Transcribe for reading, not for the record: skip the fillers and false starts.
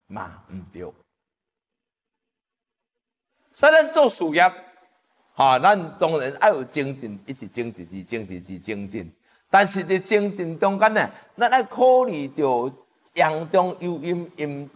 嘛唔对。所以咱做事业，咱当然要有精进，一直精进。但是伫精进中间呢，咱要考虑到阳中有阴，阴